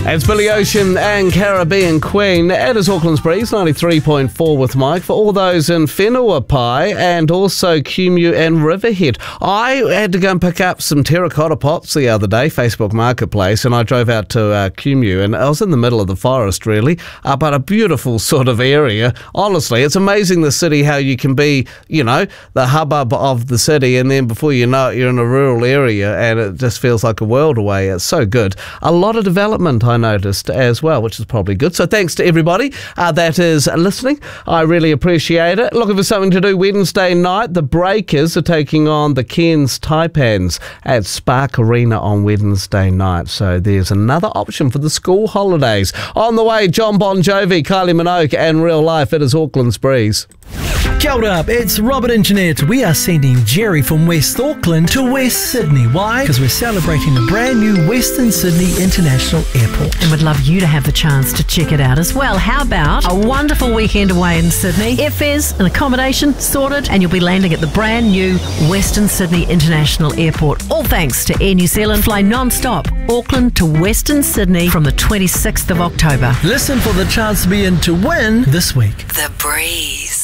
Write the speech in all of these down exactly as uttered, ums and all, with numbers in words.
It's Billy Ocean and Caribbean Queen. It is Auckland's Breeze, ninety-three point four with Mike. For all those in Whenua and also Kumeu and Riverhead. I had to go and pick up some terracotta pots the other day, Facebook Marketplace, and I drove out to uh, Kumeu, and I was in the middle of the forest, really, uh, but a beautiful sort of area. Honestly, it's amazing the city, how you can be, you know, the hubbub of the city, and then before you know it, you're in a rural area, and it just feels like a world away. It's so good. A lot of development, I noticed as well, which is probably good. So thanks to everybody uh, that is listening. I really appreciate it. Looking for something to do Wednesday night, the Breakers are taking on the Cairns Taipans at Spark Arena on Wednesday night. So there's another option for the school holidays. On the way, John Bon Jovi, Kylie Minogue and Real Life. It is Auckland's Breeze. Kia ora, it's Robert and Jeanette. We are sending Jerry from West Auckland to West Sydney. Why? Because we're celebrating the brand new Western Sydney International Airport. And we'd love you to have the chance to check it out as well. How about a wonderful weekend away in Sydney? Airfares and accommodation sorted, and you'll be landing at the brand new Western Sydney International Airport. All thanks to Air New Zealand. Fly non-stop Auckland to Western Sydney from the twenty-sixth of October. Listen for the chance to be in to win this week. The Breeze.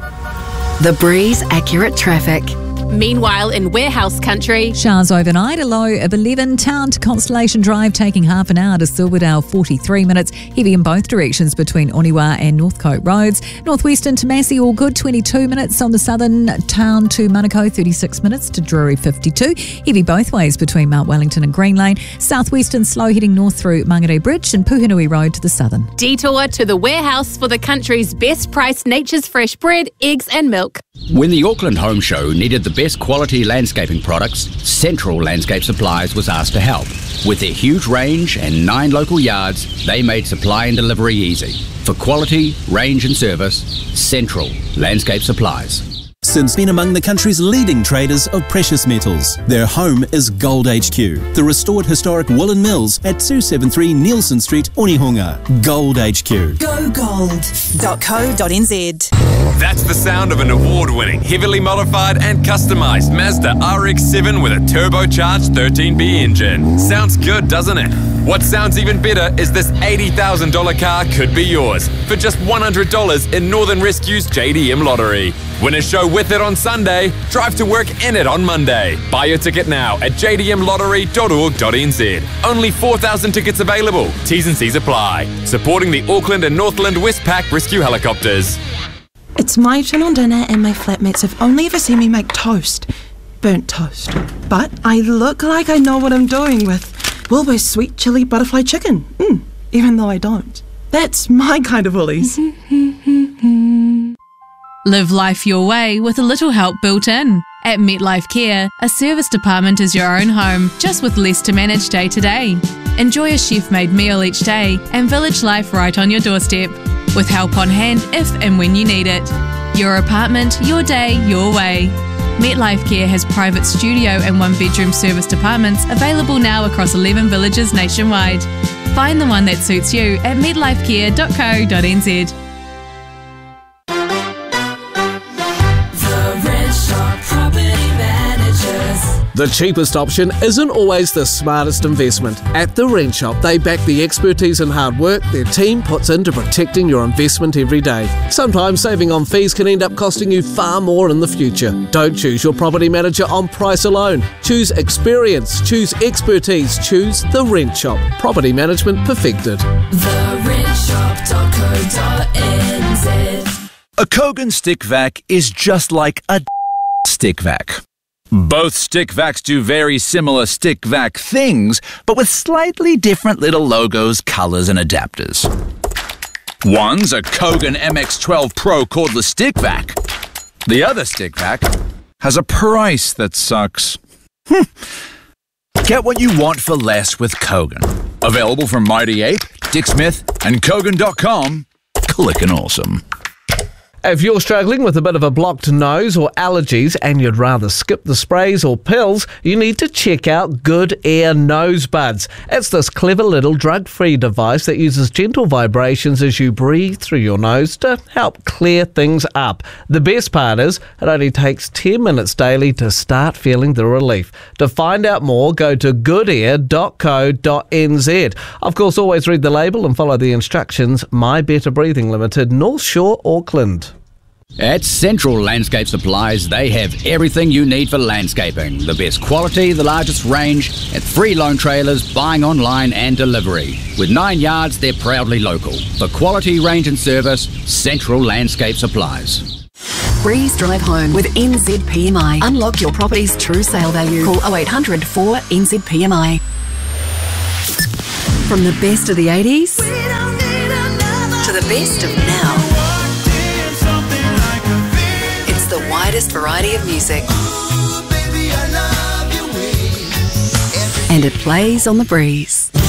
The Breeze Accurate Traffic. Meanwhile, in warehouse country, showers overnight, a low of eleven. Town to Constellation Drive taking half an hour to Silverdale, forty-three minutes. Heavy in both directions between Oniwa and Northcote Roads. Northwestern to Massey, all good, twenty-two minutes. On the southern town to Manukau, thirty-six minutes to Drury, fifty-two. Heavy both ways between Mount Wellington and Green Lane. Southwestern slow heading north through Mangere Bridge and Puhinui Road to the southern. detour to the warehouse for the country's best priced Nature's Fresh bread, eggs and milk. When the Auckland Home Show needed the best quality landscaping products, Central Landscape Supplies was asked to help. With their huge range and nine local yards, they made supply and delivery easy. For quality, range and service, Central Landscape Supplies. Since been among the country's leading traders of precious metals. Their home is Gold H Q, the restored historic woolen mills at two seventy-three Nielsen Street, Onehunga. Gold H Q. go gold dot co dot n z. That's the sound of an award-winning, heavily modified and customised Mazda R X seven with a turbocharged thirteen B engine. Sounds good, doesn't it? What sounds even better is this eighty thousand dollars car could be yours for just one hundred dollars in Northern Rescue's J D M lottery. Win a show with it on Sunday, drive to work in it on Monday. Buy your ticket now at j d m lottery dot org dot n z. Only four thousand tickets available. T's and C's apply. Supporting the Auckland and Northland Westpac Rescue Helicopters. It's my turn on dinner and my flatmates have only ever seen me make toast. Burnt toast. But I look like I know what I'm doing with Wilbur's sweet chili butterfly chicken. Mm, even though I don't. That's my kind of Woolies. Live life your way with a little help built in. At MetLife Care, a service department is your own home, just with less to manage day to day. Enjoy a chef-made meal each day and village life right on your doorstep, with help on hand if and when you need it. Your apartment, your day, your way. MetLife Care has private studio and one-bedroom service departments available now across eleven villages nationwide. Find the one that suits you at met life care dot co dot n z. The cheapest option isn't always the smartest investment. At The Rent Shop, they back the expertise and hard work their team puts into protecting your investment every day. Sometimes saving on fees can end up costing you far more in the future. Don't choose your property manager on price alone. Choose experience, choose expertise, choose The Rent Shop. Property management perfected. the rent shop dot co dot n z. A Kogan stick vac is just like a stick vac. Both stick vacs do very similar stick vac things, but with slightly different little logos, colors, and adapters. One's a Kogan M X twelve Pro cordless stick vac. The other stick vac has a price that sucks. Hm. Get what you want for less with Kogan. Available from Mighty Ape, Dick Smith, and Kogan dot com. Clickin' awesome. If you're struggling with a bit of a blocked nose or allergies and you'd rather skip the sprays or pills, you need to check out Good Air Nose Buds. It's this clever little drug-free device that uses gentle vibrations as you breathe through your nose to help clear things up. The best part is it only takes ten minutes daily to start feeling the relief. To find out more, go to good air dot co dot n z. Of course, always read the label and follow the instructions. My Better Breathing Limited, North Shore, Auckland. At Central Landscape Supplies, they have everything you need for landscaping. The best quality, the largest range, and free loan trailers, buying online and delivery. With nine yards, they're proudly local. For quality, range and service, Central Landscape Supplies. Breeze Drive Home with N Z P M I. Unlock your property's true sale value. Call oh eight hundred four N Z P M I. From the best of the eighties to the best of now. It's the widest variety of music. And it plays on the breeze.